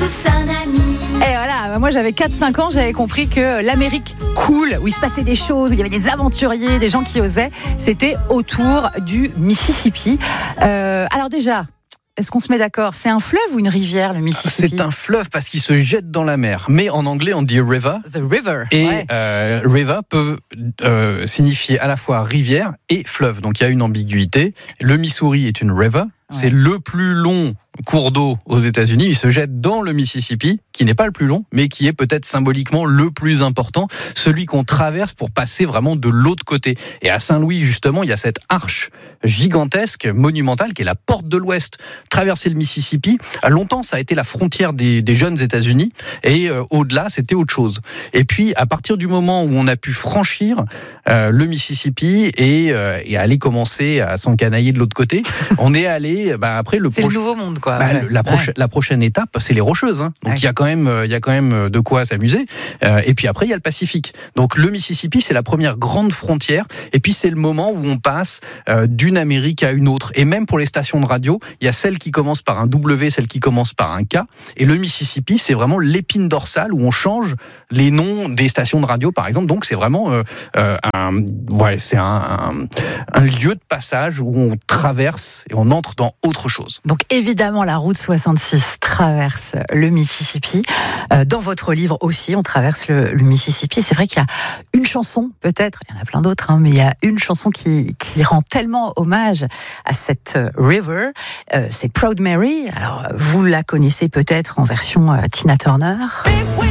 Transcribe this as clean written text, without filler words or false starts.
tous un ami. Et voilà, moi j'avais 4-5 ans, j'avais compris que l'Amérique cool, où il se passait des choses, où il y avait des aventuriers, des gens qui osaient, c'était autour du Mississippi. Alors déjà, est-ce qu'on se met d'accord ? C'est un fleuve ou une rivière, le Mississippi ? C'est un fleuve parce qu'il se jette dans la mer. Mais en anglais, on dit river. The river. Et ouais. River peut signifier à la fois rivière et fleuve. Donc il y a une ambiguïté. Le Missouri est une river. C'est le plus long cours d'eau aux États-Unis. Il se jette dans le Mississippi, qui n'est pas le plus long, mais qui est peut-être symboliquement le plus important, celui qu'on traverse pour passer vraiment de l'autre côté. Et à Saint-Louis, justement, il y a cette arche gigantesque, monumentale, qui est la porte de l'Ouest. Traverser le Mississippi, longtemps, ça a été la frontière des jeunes États-Unis, et au-delà, c'était autre chose. Et puis, à partir du moment où on a pu franchir le Mississippi et aller commencer à s'encanailler de l'autre côté, on est allé après le nouveau monde, quoi. La prochaine étape, c'est les Rocheuses. Hein. Donc il y a quand même de quoi s'amuser. Et puis après, il y a le Pacifique. Donc le Mississippi, c'est la première grande frontière. Et puis c'est le moment où on passe d'une Amérique à une autre. Et même pour les stations de radio, il y a celle qui commence par un W, celle qui commence par un K. Et le Mississippi, c'est vraiment l'épine dorsale où on change les noms des stations de radio, par exemple. Donc c'est vraiment un lieu de passage où on traverse et on entre dans autre chose. Donc évidemment, la route 66 traverse le Mississippi. Dans votre livre aussi, on traverse le Mississippi. Et c'est vrai qu'il y a une chanson, peut-être, il y en a plein d'autres, mais il y a une chanson qui rend tellement hommage à cette river. C'est Proud Mary. Alors, vous la connaissez peut-être en version Tina Turner.